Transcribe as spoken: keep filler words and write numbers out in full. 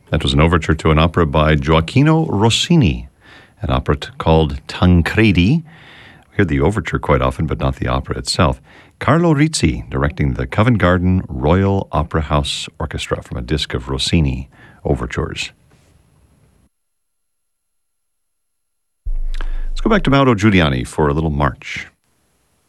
That was an overture to an opera by Gioacchino Rossini, an opera t- called Tancredi. We hear the overture quite often, but not the opera itself. Carlo Rizzi directing the Covent Garden Royal Opera House Orchestra from a disc of Rossini overtures. Let's go back to Mauro Giuliani for a little march.